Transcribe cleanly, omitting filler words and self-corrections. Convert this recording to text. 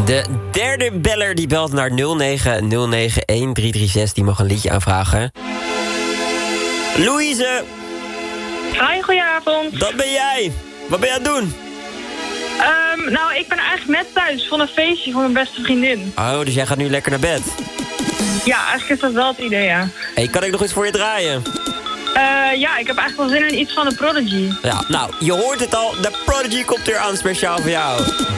De derde beller die belt naar 09091336. Die mag een liedje aanvragen. Louise! Hi, goedenavond. Dat ben jij. Wat ben je aan het doen? Nou, ik ben eigenlijk net thuis van een feestje voor mijn beste vriendin. Oh, dus jij gaat nu lekker naar bed. Ja, eigenlijk is dat wel het idee, ja. Hey, kan ik nog iets voor je draaien? Ja, ik heb eigenlijk wel zin in iets van de Prodigy. Ja, nou, je hoort het al. De Prodigy komt weer aan speciaal voor jou.